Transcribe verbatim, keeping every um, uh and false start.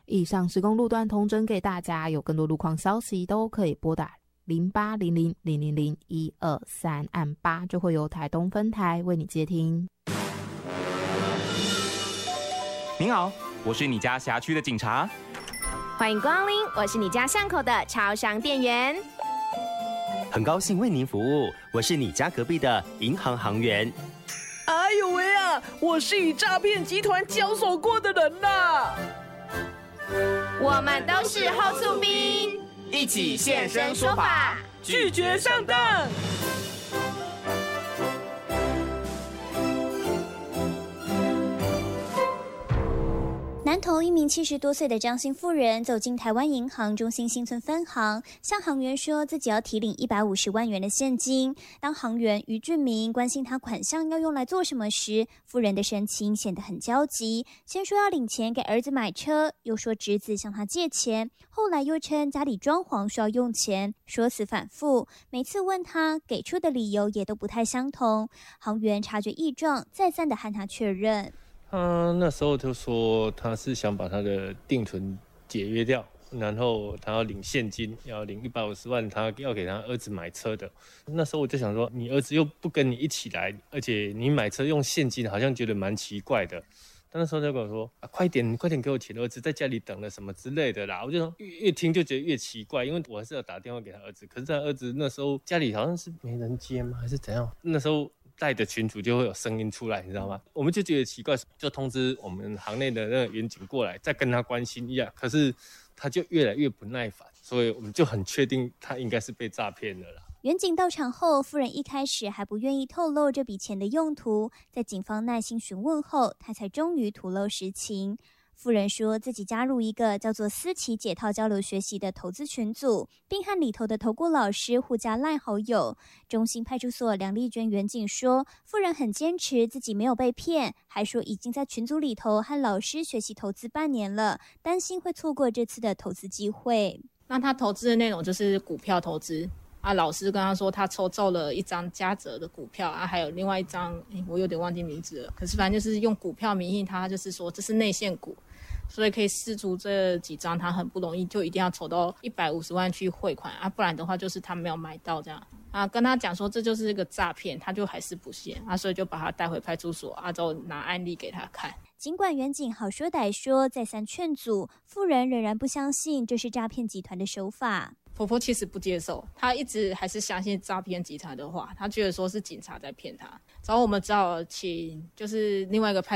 以上施工路段统整给大家，有更多路况消息都可以拨打零八零零零零零一二三，按八就会由台东分台为你接听。 您好，我是你家辖区的警察。 欢迎光临，我是你家巷口的超商店员。 很高兴为您服务，我是你家隔壁的银行行员。 哎呦喂啊，我是与诈骗集团交手过的人呐。 我们都是后厝兵， 一起现身说法， 拒绝上当。 南投一名七十多岁的张姓妇人走进台湾银行中心新村分行，向行员说自己要提领一百五十万元的现金。当行员于俊明关心他款项要用来做什么时，妇人的神情显得很焦急，先说要领钱给儿子买车，又说侄子向他借钱，后来又称家里装潢需要用钱，说辞反复，每次问他给出的理由也都不太相同。行员察觉异状，再三的和他确认。 他那时候就说他是想把他的定存解约掉，然后他要领现金，要领一百五十万，他要给他儿子买车的。那时候我就想说，你儿子又不跟你一起来，而且你买车用现金，好像觉得蛮奇怪的。他那时候就跟我说、啊、快点快点给我钱，儿子在家里等了什么之类的啦。我就说 越, 越听就觉得越奇怪，因为我还是要打电话给他儿子，可是他儿子那时候家里好像是没人接吗，还是怎样？那时候带的群组就会有声音出来，你知道吗？我们就觉得奇怪，就通知我们行内的那个员警过来，再跟他关心一下。可是他就越来越不耐烦，所以我们就很确定他应该是被诈骗了啦。 员警到场后，妇人一开始还不愿意透露这笔钱的用途，在警方耐心询问后，她才终于吐露实情。妇人说自己加入一个叫做思琪解套交流学习的投资群组，并和里头的投顾老师互加赖好友。中心派出所梁丽娟员警说，妇人很坚持自己没有被骗，还说已经在群组里头和老师学习投资半年了，担心会错过这次的投资机会。 那他投资的内容就是股票投资啊，老师跟他说他抽中了一张嘉泽的股票啊，还有另外一张、欸、我有点忘记名字了，可是反正就是用股票名义，他就是说这是内线股，所以可以释出这几张，他很不容易就一定要筹到一百五十万去汇款啊，不然的话就是他没有买到这样啊，跟他讲说这就是一个诈骗，他就还是不信啊，所以就把他带回派出所啊，之后拿案例给他看。 尽管员警好说歹说，再三劝阻，妇人仍然不相信这是诈骗集团的手法。 婆婆其实不接受，她一直还是相信诈骗集团的话，她觉得说是警察在骗她。然后我们只好请就是另外一个派